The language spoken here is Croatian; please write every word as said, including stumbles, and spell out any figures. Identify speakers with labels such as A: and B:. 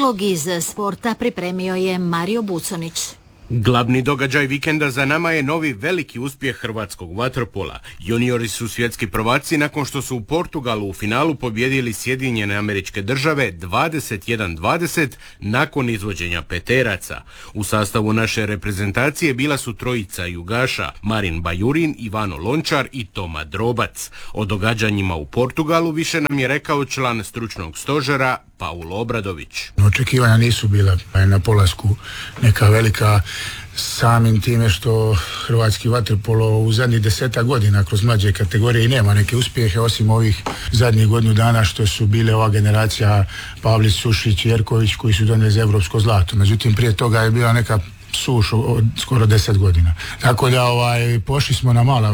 A: Epilog iz sporta pripremio je Mario Buconić.
B: Glavni događaj vikenda za nama je novi veliki uspjeh hrvatskog vaterpola. Juniori su svjetski prvaci nakon što su u Portugalu u finalu pobijedili Sjedinjene Američke Države dvadeset jedan dvadeset nakon izvođenja peteraca. U sastavu naše reprezentacije bila su trojica jugaša, Marin Bajurin, Ivano Lončar i Toma Drobac. O događanjima u Portugalu više nam je rekao član stručnog stožera Paulo Obradović.
C: Očekivanja nisu bila na polasku neka velika, samim time što hrvatski vaterpolo u zadnjih deseta godina kroz mlađe kategorije i nema neke uspjehe osim ovih zadnjih godinu dana što su bile ova generacija Pavlić, Sušić i Jerković koji su donijeli za evropsko zlato. Međutim, prije toga je bila neka suš od skoro deset godina. Tako da ovaj, pošli smo na mala